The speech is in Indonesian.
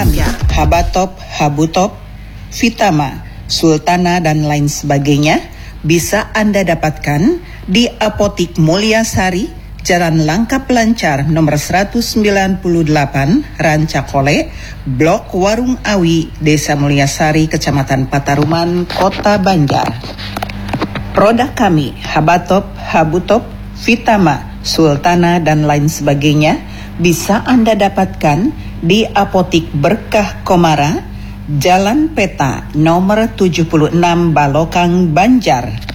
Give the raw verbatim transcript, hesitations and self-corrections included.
kami, Habatop, Habutop, Vitama, Sultana, dan lain sebagainya bisa Anda dapatkan di Apotik Mulyasari, Jalan Langkap Lancar nomor seratus sembilan puluh delapan, Rancakole, Blok Warung Awi, Desa Mulyasari, Kecamatan Pataruman, Kota Banjar. Produk kami, Habatop, Habutop, Vitama, Sultana, dan lain sebagainya bisa Anda dapatkan di Apotik Berkah Komara, Jalan Peta nomor tujuh puluh enam, Balokang, Banjar.